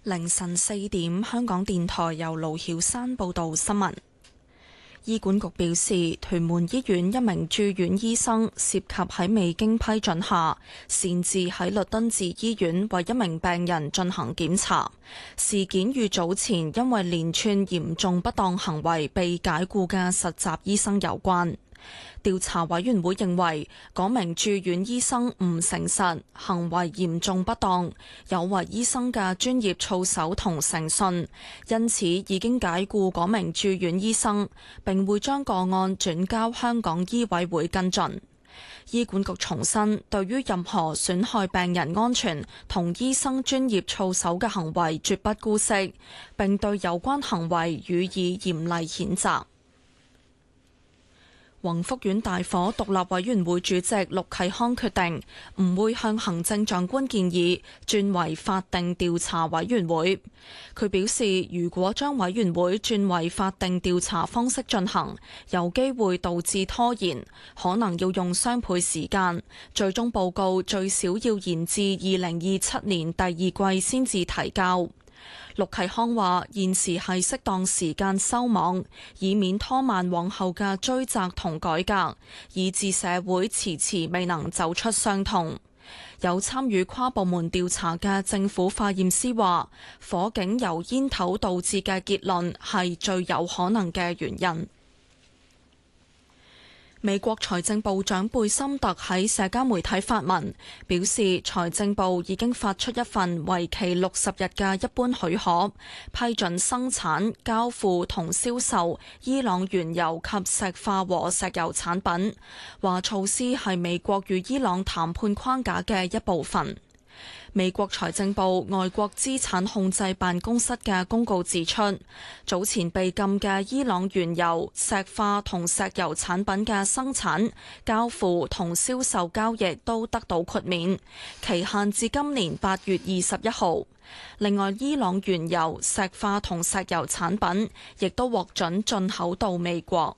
凌晨4點，香港電台由盧曉山報道新聞。醫管局表示，屯門醫院一名住院醫生涉及喺未經批准下，擅自喺律敦治醫院為一名病人進行檢查。事件與早前因為連串嚴重不當行為被解僱嘅實習醫生有關。調查委員會認為，嗰名住院醫生唔誠實，行為嚴重不當，有違醫生嘅專業操守同誠信，因此已經解僱嗰名住院醫生，並會將個案轉交香港醫委會跟進。醫管局重申，對於任何損害病人安全同醫生專業操守嘅行為絕不姑息，並對有關行為予以嚴厲譴責。宏福苑大火獨立委員會主席陸啟康決定唔會向行政長官建議轉為法定調查委員會。佢表示，如果將委員會轉為法定調查方式進行，有機會導致拖延，可能要用雙倍時間，最終報告最少要延至2027年第二季先至提交。陸啟康話：現時係適當時間收網，以免拖慢往後嘅追責同改革，以致社會遲遲未能走出傷痛。有參與跨部門調查嘅政府化驗師話：火警由煙頭導致嘅結論係最有可能嘅原因。美國財政部長貝森特喺社交媒體發文，表示財政部已經發出一份為期60日嘅一般許可，批准生產、交付同銷售伊朗原油及石化和石油產品，話措施係美國與伊朗談判框架嘅一部分。美國財政部外國資產控制辦公室嘅公告指出，早前被禁嘅伊朗原油、石化同石油產品嘅生產、交付同銷售交易都得到豁免，期限至今年8月21號。另外，伊朗原油、石化同石油產品亦都獲准進口到美國。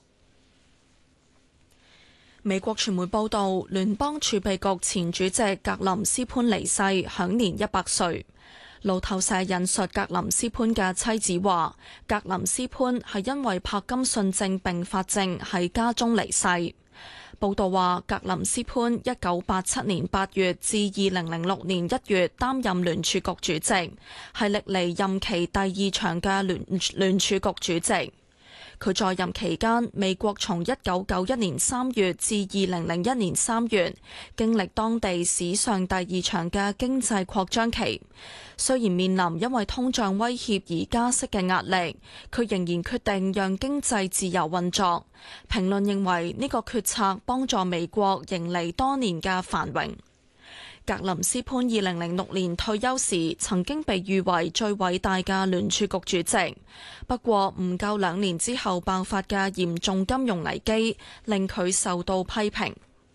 美國傳媒報道，聯邦儲備局前主席格林斯潘離世，享年100歲。路透社引述格林斯潘嘅妻子話，格林斯潘係因為柏金遜症併發症喺家中離世。報道話，格林斯潘1987年8月至2006年1月擔任聯儲局主席，係歷嚟任期第2長嘅聯儲局主席。佢在任期間，美國從1991年3月至2001年3月，經歷當地史上第2長嘅經濟擴張期。雖然面臨因為通脹威脅而加息嘅壓力，佢仍然決定讓經濟自由運作。評論認為呢個決策幫助美國迎嚟多年嘅繁榮。格林斯潘2006年退休時，曾經被譽為最偉大嘅聯儲局主席。不過唔夠2年之後爆發嘅嚴重金融危機，令佢受到批評。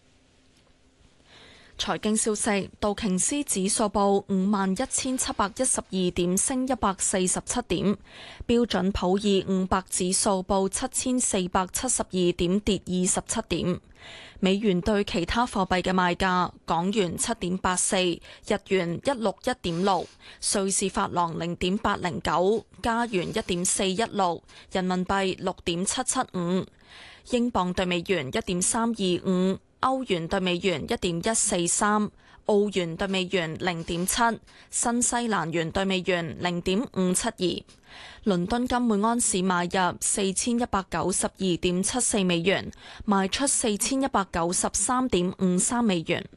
財經消息，道瓊斯指數報51,712點，升147點；標準普爾500指數報7,472點，跌27點。美元對其他貨幣嘅賣價：港元7.84，日元161.6，瑞士法郎0.809，加元1.416，人民幣6.775，英鎊對美元1.325。歐元對美元1.143，澳元對美元0.7，新西蘭元對美元0.572。倫敦金每安士買入4192.74美元，賣出4193.53美元。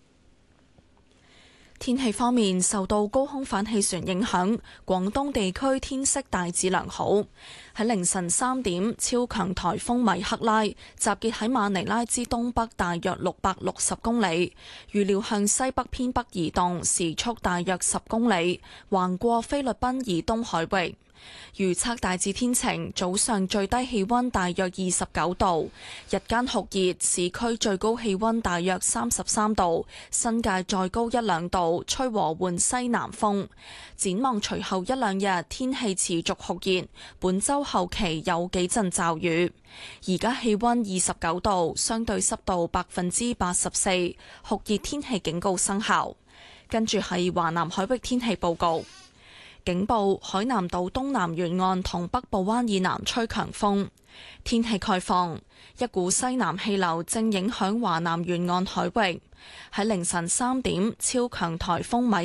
天氣方面，受到高空反氣旋影響，廣東地區天色大致良好。喺凌晨3點，超強颱風米克拉集結喺馬尼拉之東北大約660公里，預料向西北偏北移動，時速大約10公里，橫過菲律賓以東海域。預測大致天晴，早上最低氣溫大約29度，日間酷熱，市區最高氣溫大約33度，新界再高1-2度，吹和緩西南風。展望隨後1-2日天氣持續酷熱，本週後期有幾陣驟雨。而家氣溫29度，相對濕度84%，酷熱天氣警告生效。跟住係華南海域天氣報告。 警報海南島東南沿岸同北部灣以南吹強風。天氣概況，一股西南氣流正影響華南沿岸海域。喺凌晨3點，超強颱風米